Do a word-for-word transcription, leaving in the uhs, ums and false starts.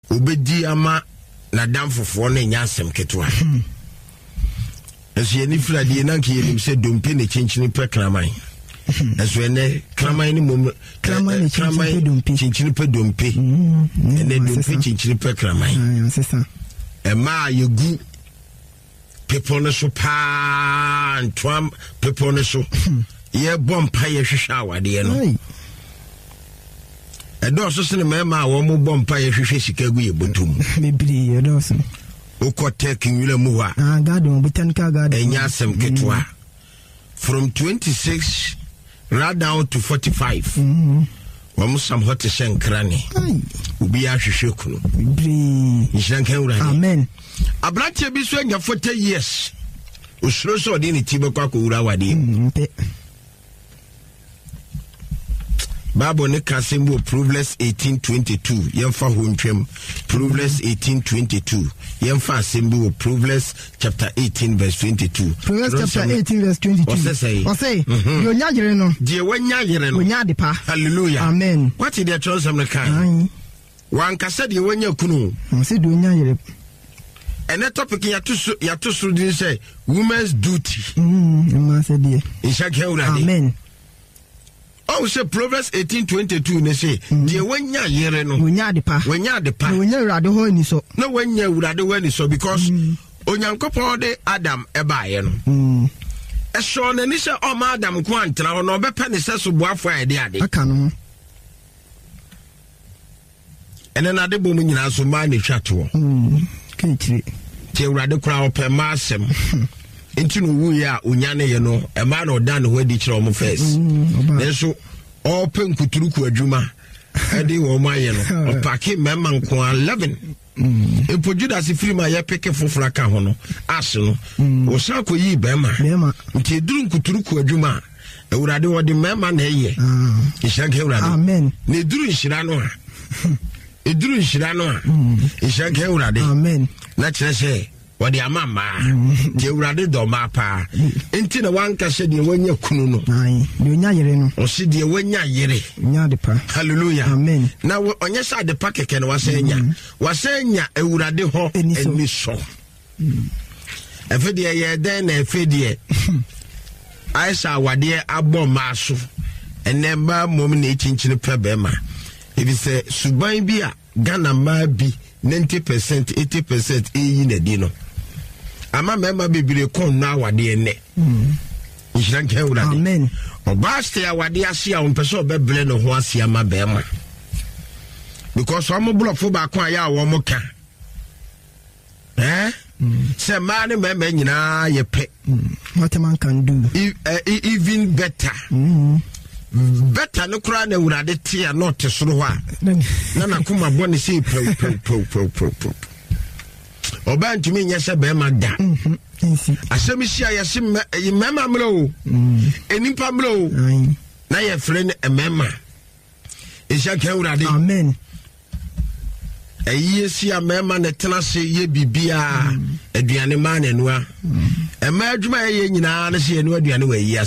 obedi ama na damfofo na nya asem ketwa eso ye ni frade na nke ye nim se dompe ne chinchini pe kraman eso ene kraman ni mom kraman chinchini pe dompe ene dompe chinchini pe kraman sesa e ma yegu people no so pa ntwam people no so ye bompa ye hwehwa awade no edo so sene mema wo mo bompa ye hwehwe sika gu ye botum mebri edo so ukote kinwile muwa ah garden botanical garden enya sem ketwa from twenty-six right down to forty-five mhm wamu sam hot shenkrani ubi ya hwehwe kunu mebri nshankan wura amen abratie bi so nya forty years usuro so de ni tibe kwa ko wura wade Bible ne kasembo Proverbs eighteen twenty-two yemfa ho ntwem Proverbs eighteen twenty-two yemfa asembo Proverbs chapter eighteen verse twenty-two Proverbs chapter eighteen verse twenty-two Osese Osei yo nyagere no die wanya yere no wonya de pa hallelujah amen what is the transam ne kan wan kasa de wanya kunu se do nya yere and that topic ya to ya to so din say women's duty mm ma se die insha amen. Oh, say Proverbs eighteen twenty-two ne say de wanya yere no wonya de pa wonya de pa wonya urade ho ni so no wanya urade ho ni so because onyankopon de Adam eba ye no mm e so na ni say o ma Adam ko antena ho no be pe ne say so boafo ade ade aka no ene na de bom nyina so ma ne twato mm kentire te urade kura o pe ma asem enti no wu ya onya ne ye no e ma na odan ho adi kire o mo first nenso o pe nkuturuku adwuma ade wo ma ye no o pake mema nko eleven e pojuda se frima ya peke fofora ka ho no as no o sa ko yi bema nti eduru nkuturuku adwuma e urade wo de mema na ye ishanke urade amen na eduru nhira no a eduru nhira no a ishanke urade amen na kire se wadi amama je urade do ma pa enti na wanka se de wanya kunu no ai de nya yere no o se de wanya yere nya de pa hallelujah amen na onye sa de pa keke no wasenya wasenya eurade ho eni so efede ye den na efede aisha wade abo maso enemba mom na echinchine pebema ebi se suban bi a Ghana ma bi ninety percent eighty percent eyi na di no ama mema bibire kon na wade ene mm ihran kan wurade amen obaste awade ase a ompese obeble no ho ase ama bema because omo blofo ba kon aya wo mo ka eh se ma ne mema nyina ye pe what a man can do e, uh, even better mm better no kura na wurade tia not soro ho a na na kuma bone sei pro pro pro pro pro oba ntumi nya se be ma da mhm ensi asemi sia ya se mema mlo enipa mlo na ye frene emema isha kan wurade amen eyi sia mema ne tena se ye bibia aduane ma na enua ema adwuma ye nyina na se enu aduane wa yi